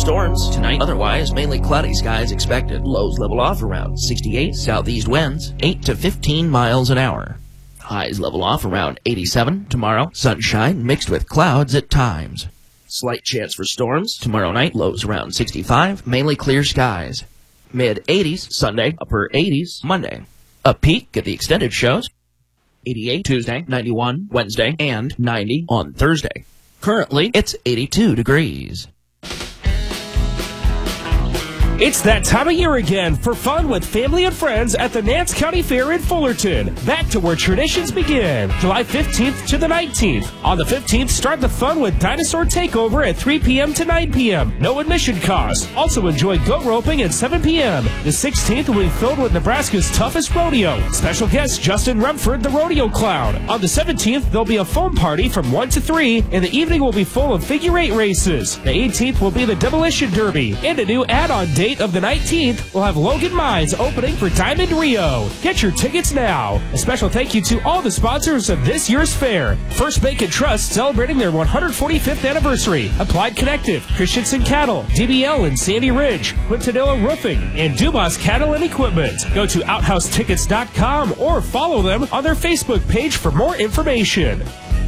storms tonight. Otherwise, mainly cloudy skies expected. Lows level off around 68. Southeast winds 8 to 15 miles an hour. Highs level off around 87 tomorrow. Sunshine mixed with clouds at times. Slight chance for storms tomorrow night. Lows around 65. Mainly clear skies. Mid-80s Sunday. Upper 80s Monday. A peak at the extended shows. 88 Tuesday, 91 Wednesday, and 90 on Thursday. Currently, it's 82 degrees. It's that time of year again for fun with family and friends at the Nance County Fair in Fullerton. Back to where traditions begin. July 15th to the 19th. On the 15th, start the fun with Dinosaur Takeover at 3 p.m. to 9 p.m. No admission cost. Also enjoy goat roping at 7 p.m. The 16th will be filled with Nebraska's toughest rodeo. Special guest Justin Rumford, the rodeo clown. On the 17th, there'll be a foam party from 1 to 3, and the evening will be full of figure 8 races. The 18th will be the Demolition Derby, and a new add-on date of the 19th will have Logan Mines opening for Diamond Rio. Get your tickets now. A special thank you to all the sponsors of this year's fair. First Bank and Trust celebrating their 145th anniversary. Applied Connective, Christensen Cattle, DBL and Sandy Ridge, Quintanilla Roofing, and Dubas Cattle and Equipment. Go to OuthouseTickets.com or follow them on their Facebook page for more information.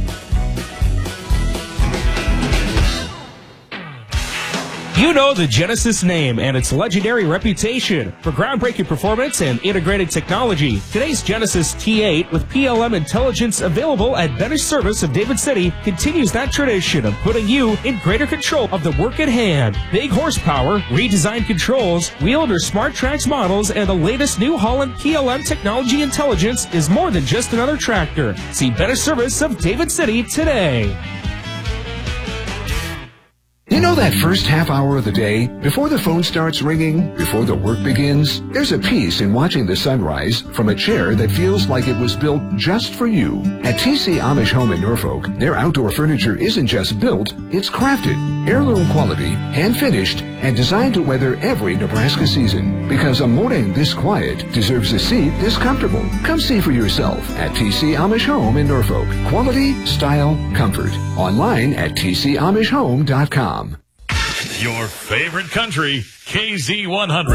You know the Genesis name and its legendary reputation for groundbreaking performance and integrated technology. Today's Genesis T8 with PLM intelligence available at Benesch Service of David City continues that tradition of putting you in greater control of the work at hand. Big horsepower, redesigned controls, wheeled or smart tracks models, and the latest New Holland PLM technology intelligence is more than just another tractor. See Benesch Service of David City today. You know that first half hour of the day, before the phone starts ringing, before the work begins? There's a peace in watching the sunrise from a chair that feels like it was built just for you. At TC Amish Home in Norfolk, their outdoor furniture isn't just built, it's crafted, heirloom quality, hand-finished, and designed to weather every Nebraska season. Because a morning this quiet deserves a seat this comfortable. Come see for yourself at TC Amish Home in Norfolk. Quality, style, comfort. Online at tcamishhome.com. Your favorite country, KZ100.